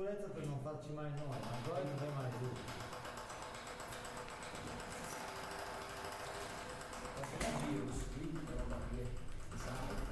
sicurezza per non farci male noi, ma poi non fai male tu.